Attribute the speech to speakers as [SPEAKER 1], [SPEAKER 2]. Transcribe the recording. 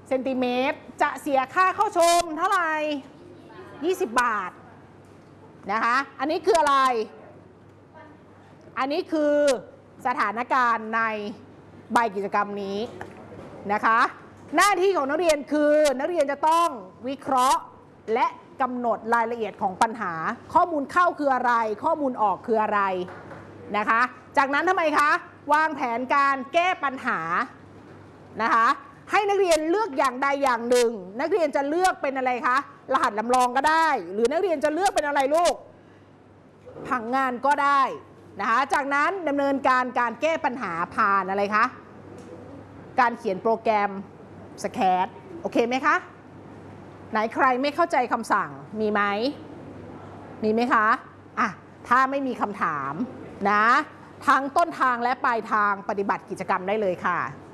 [SPEAKER 1] เซนติเมตรจะเสียค่าเข้าชมเท่าไหร่20 บาทนะคะอันนี้คืออะไรอันนี้คือสถานการณ์ในใบกิจกรรมนี้นะคะหน้าที่ของนักเรียนคือนักเรียนจะต้องวิเคราะห์และกำหนดรายละเอียดของปัญหาข้อมูลเข้าคืออะไรข้อมูลออกคืออะไรนะคะจากนั้นทำไมคะวางแผนการแก้ปัญหานะคะให้นักเรียนเลือกอย่างใดอย่างหนึ่งนักเรียนจะเลือกเป็นอะไรคะรหัสลำลองก็ได้หรือนักเรียนจะเลือกเป็นอะไรลูกผังงานก็ได้นะคะจากนั้นดำเนินการแก้ปัญหาผ่านอะไรคะการเขียนโปรแกรมสแคทโอเคไหมคะไหนใครไม่เข้าใจคำสั่งมีไหมมีไหมคะอ่ะถ้าไม่มีคำถามนะทั้งต้นทางและปลายทางปฏิบัติกิจกรรมได้เลยค่ะ